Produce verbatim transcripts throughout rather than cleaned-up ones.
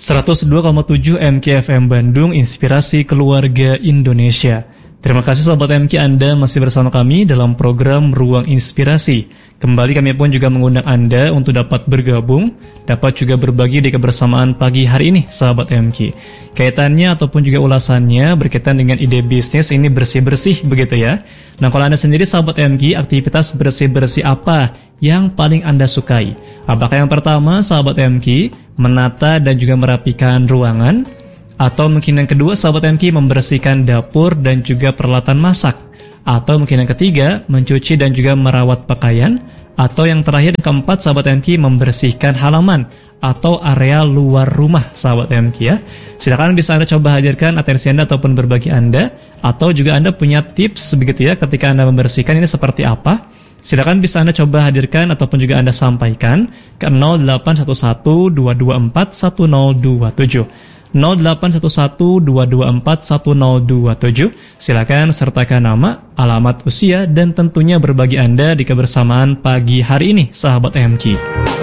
seratus dua koma tujuh M K F M Bandung, Inspirasi Keluarga Indonesia. Terima kasih sahabat M K, Anda masih bersama kami dalam program Ruang Inspirasi. Kembali kami pun juga mengundang Anda untuk dapat bergabung, dapat juga berbagi di kebersamaan pagi hari ini sahabat M K. Kaitannya ataupun juga ulasannya berkaitan dengan ide bisnis ini bersih-bersih begitu ya. Nah, kalau Anda sendiri sahabat M K, aktivitas bersih-bersih apa yang paling Anda sukai? Apakah yang pertama sahabat M K menata dan juga merapikan ruangan? Atau mungkin yang kedua sahabat M K membersihkan dapur dan juga peralatan masak? Atau mungkin yang ketiga mencuci dan juga merawat pakaian? Atau yang terakhir yang keempat sahabat M K membersihkan halaman atau area luar rumah sahabat M K ya. Silakan bisa Anda coba hadirkan atensi Anda ataupun berbagi Anda, atau juga Anda punya tips begitu ya ketika Anda membersihkan ini seperti apa. Silakan bisa Anda coba hadirkan ataupun juga Anda sampaikan ke nol delapan satu satu dua dua empat satu nol dua tujuh. nol delapan satu satu dua dua empat satu nol dua tujuh. Silakan sertakan nama, alamat, usia, dan tentunya berbagi Anda di kebersamaan pagi hari ini sahabat M K.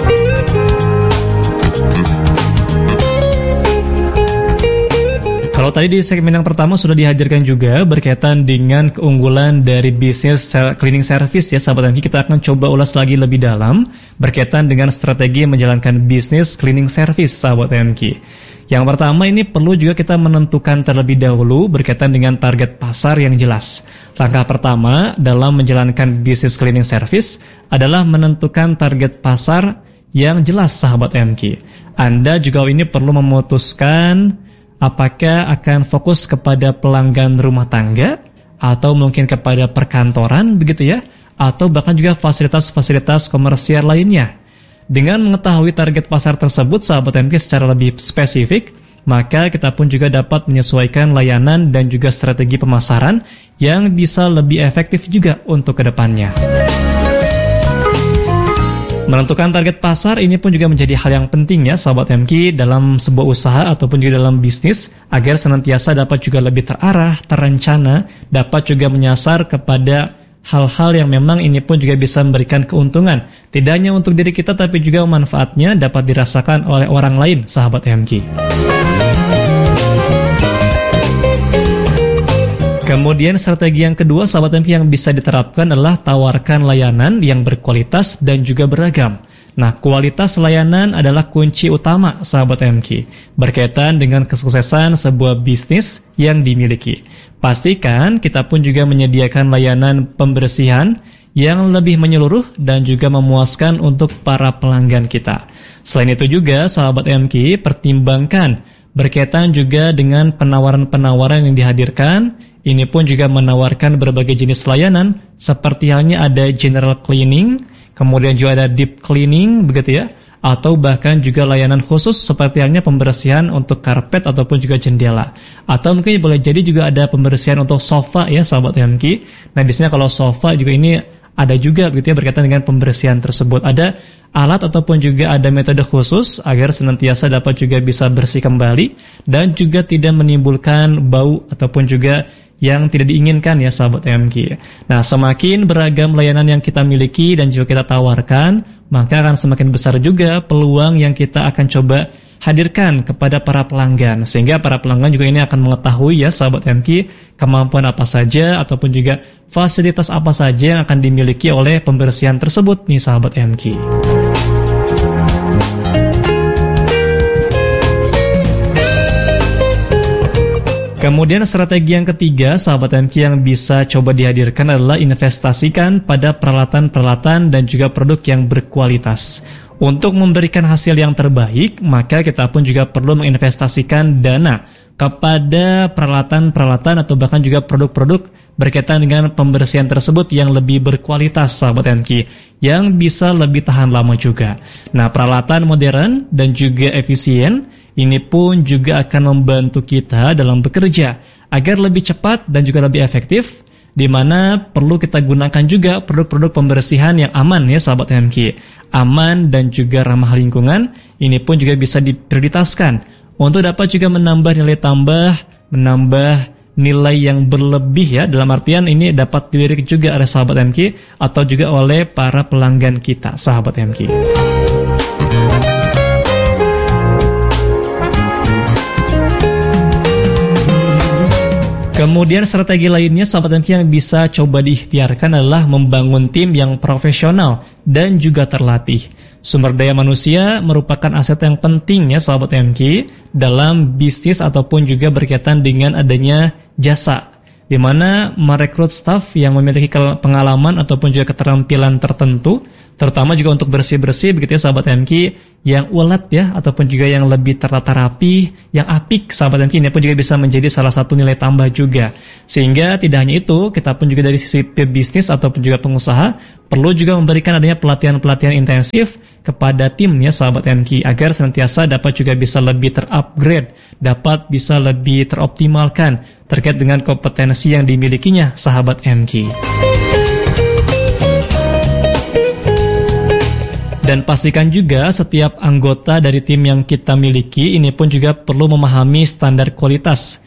Kalau tadi di segmen yang pertama sudah dihadirkan juga berkaitan dengan keunggulan dari bisnis cleaning service ya sahabat M K, kita akan coba ulas lagi lebih dalam berkaitan dengan strategi menjalankan bisnis cleaning service sahabat M K. Yang pertama ini perlu juga kita menentukan terlebih dahulu berkaitan dengan target pasar yang jelas. Langkah pertama dalam menjalankan bisnis cleaning service adalah menentukan target pasar yang jelas sahabat M K. Anda juga ini perlu memutuskan apakah akan fokus kepada pelanggan rumah tangga atau mungkin kepada perkantoran begitu ya, atau bahkan juga fasilitas-fasilitas komersial lainnya. Dengan mengetahui target pasar tersebut sahabat M K secara lebih spesifik, maka kita pun juga dapat menyesuaikan layanan dan juga strategi pemasaran yang bisa lebih efektif juga untuk kedepannya. Menentukan target pasar ini pun juga menjadi hal yang penting ya sahabat M K dalam sebuah usaha ataupun juga dalam bisnis, agar senantiasa dapat juga lebih terarah, terencana, dapat juga menyasar kepada hal-hal yang memang ini pun juga bisa memberikan keuntungan, tidak hanya untuk diri kita tapi juga manfaatnya dapat dirasakan oleh orang lain sahabat M K. Kemudian strategi yang kedua sahabat M K yang bisa diterapkan adalah tawarkan layanan yang berkualitas dan juga beragam. Nah, kualitas layanan adalah kunci utama sahabat M K berkaitan dengan kesuksesan sebuah bisnis yang dimiliki. Pastikan kita pun juga menyediakan layanan pembersihan yang lebih menyeluruh dan juga memuaskan untuk para pelanggan kita. Selain itu juga sahabat M K pertimbangkan berkaitan juga dengan penawaran-penawaran yang dihadirkan. Ini pun juga menawarkan berbagai jenis layanan seperti halnya ada general cleaning, kemudian juga ada deep cleaning begitu ya, atau bahkan juga layanan khusus seperti halnya pembersihan untuk karpet ataupun juga jendela. Atau mungkin boleh jadi juga ada pembersihan untuk sofa ya sahabat M K. Nah, biasanya kalau sofa juga ini ada juga begitu ya berkaitan dengan pembersihan tersebut. Ada alat ataupun juga ada metode khusus agar senantiasa dapat juga bisa bersih kembali dan juga tidak menimbulkan bau ataupun juga yang tidak diinginkan ya sahabat M K. Nah, semakin beragam layanan yang kita miliki dan juga kita tawarkan, maka akan semakin besar juga peluang yang kita akan coba hadirkan kepada para pelanggan, sehingga para pelanggan juga ini akan mengetahui ya sahabat M K kemampuan apa saja ataupun juga fasilitas apa saja yang akan dimiliki oleh pembersihan tersebut nih sahabat M K. Kemudian strategi yang ketiga sahabat M K yang bisa coba dihadirkan adalah investasikan pada peralatan-peralatan dan juga produk yang berkualitas. Untuk memberikan hasil yang terbaik, maka kita pun juga perlu menginvestasikan dana kepada peralatan-peralatan atau bahkan juga produk-produk berkaitan dengan pembersihan tersebut yang lebih berkualitas sahabat M K, yang bisa lebih tahan lama juga. Nah, peralatan modern dan juga efisien ini pun juga akan membantu kita dalam bekerja agar lebih cepat dan juga lebih efektif, di mana perlu kita gunakan juga produk-produk pembersihan yang aman ya sahabat M K. Aman dan juga ramah lingkungan, ini pun juga bisa diprioritaskan untuk dapat juga menambah nilai tambah, menambah nilai yang berlebih ya, dalam artian ini dapat dilirik juga oleh sahabat M K atau juga oleh para pelanggan kita sahabat M K. Kemudian strategi lainnya sahabat M K yang bisa coba diikhtiarkan adalah membangun tim yang profesional dan juga terlatih. Sumber daya manusia merupakan aset yang penting ya sahabat M K dalam bisnis ataupun juga berkaitan dengan adanya jasa, di mana merekrut staf yang memiliki pengalaman ataupun juga keterampilan tertentu, terutama juga untuk bersih-bersih begitu ya sahabat M K, yang ulet ya ataupun juga yang lebih tertata rapi, yang apik sahabat M K, ini pun juga bisa menjadi salah satu nilai tambah juga. Sehingga tidak hanya itu, kita pun juga dari sisi pebisnis ataupun juga pengusaha perlu juga memberikan adanya pelatihan-pelatihan intensif kepada timnya sahabat M K agar senantiasa dapat juga bisa lebih terupgrade, dapat bisa lebih teroptimalkan terkait dengan kompetensi yang dimilikinya sahabat M K. Dan pastikan juga setiap anggota dari tim yang kita miliki ini pun juga perlu memahami standar kualitas